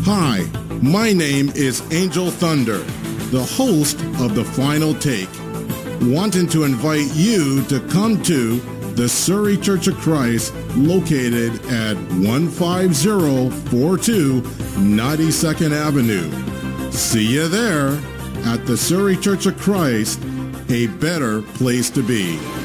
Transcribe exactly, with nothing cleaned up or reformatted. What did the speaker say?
Hi, my name is Angel Thunder, the host of The Final Take, wanting to invite you to come to the Surrey Church of Christ located at one five zero four two ninety-second Avenue. See you there at the Surrey Church of Christ, a better place to be.